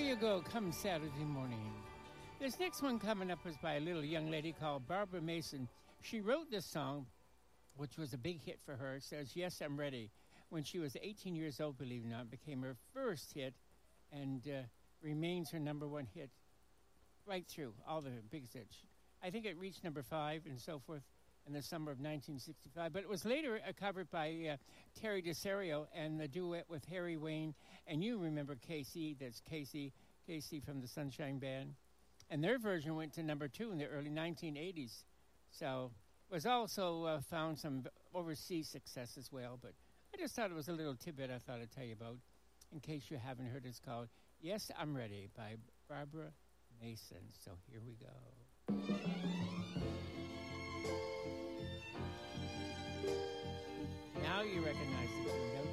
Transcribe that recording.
you go, come Saturday morning. This next one coming up is by a little young lady called Barbara Mason. She wrote this song, which was a big hit for her. It says, Yes, I'm Ready. When she was 18 years old, believe it or not, it became her first hit and remains her number one hit right through all the big hits. I think it reached number 5 and so forth in the summer of 1965. But it was later covered by Terry DeSario and the duet with Harry Wayne. And you remember Casey, that's Casey from the Sunshine Band. And their version went to number 2 in the early 1980s. So it was also found some overseas success as well. But I just thought it was a little tidbit I thought I'd tell you about in case you haven't heard. It's called Yes, I'm Ready by Barbara Mason. So here we go. Now you recognize the tune.